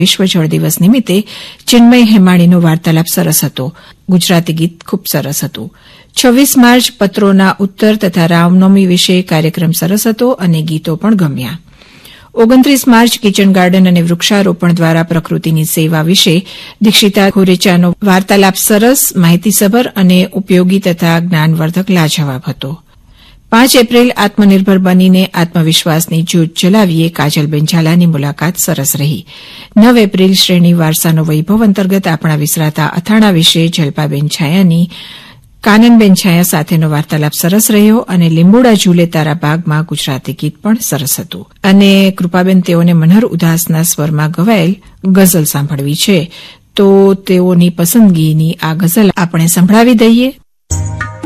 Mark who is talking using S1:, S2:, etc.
S1: વિશ્વ જળ દિવસ નિમિત્તે ચિન્મય હેમાણીનો વાર્તાલાપ સરસ હતો. ગુજરાતી ગીત ખૂબ સરસ હતું. 26 માર્ચ પત્રોના ઉત્તર તથા રામનવમી વિશે કાર્યક્રમ સરસ હતો અને ગીતો પણ ગમ્યા. 29 માર્ચ કિચન ગાર્ડન અને વૃક્ષારોપણ દ્વારા પ્રકૃતિની સેવા વિશે દીક્ષિતા ખોરેચાનો વાર્તાલાપ સરસ, માહિતીસભર અને ઉપયોગી તથા જ્ઞાનવર્ધક લાજવાબ હતો. 5 એપ્રિલ આત્મનિર્ભર બનીને આત્મવિશ્વાસની જ્યોત જલાવીએ કાજલબેન ઝાલાની મુલાકાત સરસ રહી. 9 એપ્રિલ શ્રેણી વારસાનો વૈભવ અંતર્ગત આપણા વિસરાતા અથાણા વિશે જલપાબેન છાયાની કાનનબેન છાયા સાથેનો વાર્તાલાપ સરસ રહ્યો અને લીંબોડા ઝૂલે તારા બાગમાં ગુજરાતી ગીત પણ સરસ હતું. અને કૃપાબેન તેઓને મનહર ઉદાસના સ્વરમાં ગવાયેલ ગઝલ સાંભળવી છે, તો તેઓની પસંદગીની આ ગઝલ આપણે સંભળાવી દઈએ.